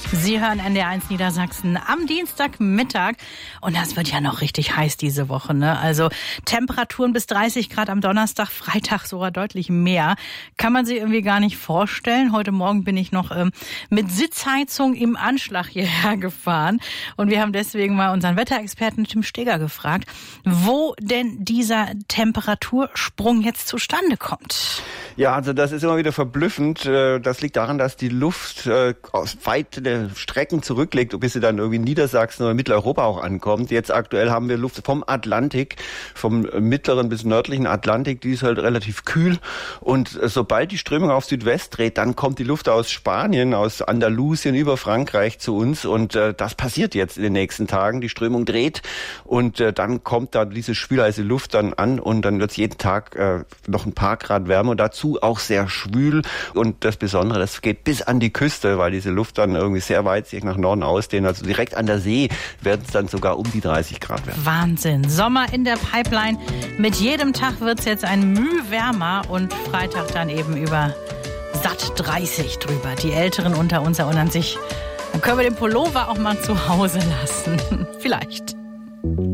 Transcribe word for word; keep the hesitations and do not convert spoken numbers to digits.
Sie hören N D R eins Niedersachsen am Dienstagmittag. Und das wird ja noch richtig heiß diese Woche, ne? Also Temperaturen bis dreißig Grad am Donnerstag, Freitag sogar deutlich mehr. Kann man sich irgendwie gar nicht vorstellen. Heute Morgen bin ich noch ähm, mit Sitzheizung im Anschlag hierher gefahren. Und wir haben deswegen mal unseren Wetterexperten Tim Steger gefragt, wo denn dieser Temperatursprung jetzt zustande kommt. Ja, also das ist immer wieder verblüffend. Das liegt daran, dass die Luft aus weite Strecken zurücklegt, bis sie dann irgendwie in Niedersachsen oder Mitteleuropa auch ankommt. Jetzt aktuell haben wir Luft vom Atlantik, vom mittleren bis nördlichen Atlantik, die ist halt relativ kühl. Und sobald die Strömung auf Südwest dreht, dann kommt die Luft aus Spanien, aus Andalusien über Frankreich zu uns. Und das passiert jetzt in den nächsten Tagen. Die Strömung dreht und dann kommt da diese schwülheiße Luft dann an und dann wird es jeden Tag noch ein paar Grad wärmer. Und dazu auch sehr schwül. Und das Besondere, das geht bis an die Küste, weil diese Luft dann irgendwie sehr weit sich nach Norden ausdehnt. Also direkt an der See werden es dann sogar um die dreißig Grad werden. Wahnsinn. Sommer in der Pipeline. Mit jedem Tag wird es jetzt ein Mühe wärmer und Freitag dann eben über satt dreißig drüber. Die Älteren unter uns erinnern sich, dann können wir den Pullover auch mal zu Hause lassen. Vielleicht.